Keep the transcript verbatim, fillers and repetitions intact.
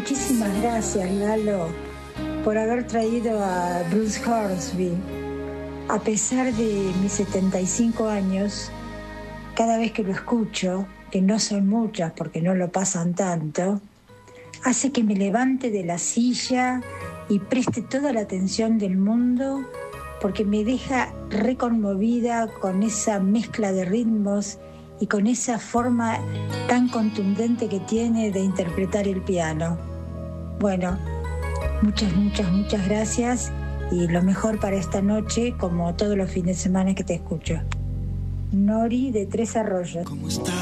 Muchísimas gracias, Lalo, por haber traído a Bruce Hornsby. A pesar de mis setenta y cinco años, cada vez que lo escucho, que no son muchas porque no lo pasan tanto, hace que me levante de la silla y preste toda la atención del mundo, porque me deja reconmovida con esa mezcla de ritmos y con esa forma tan contundente que tiene de interpretar el piano. Bueno, muchas, muchas, muchas gracias y lo mejor para esta noche, como todos los fines de semana que te escucho. Nori de Tres Arroyos. ¿Cómo está?